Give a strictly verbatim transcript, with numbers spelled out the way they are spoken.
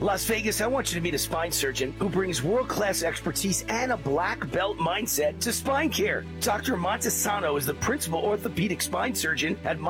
Las Vegas, I want you to meet a spine surgeon who brings world-class expertise and a black belt mindset to spine care. Doctor Montesano is the principal orthopedic spine surgeon at